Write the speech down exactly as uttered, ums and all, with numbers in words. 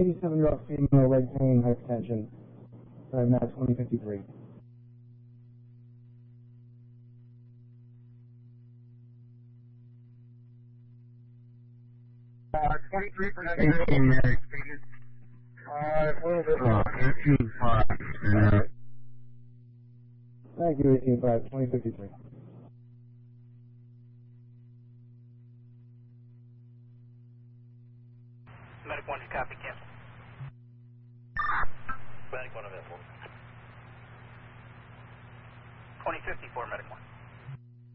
eighty-seven-year-old female, leg pain, hypertension. Driving out twenty fifty-three. Uh, twenty-three for eighteen medics, please. Uh, a little bit more. eighteen five. Thank you, eighteen five, twenty fifty-three. Medic one, copy, cancel. Medic one available. twenty fifty-four, Medic one.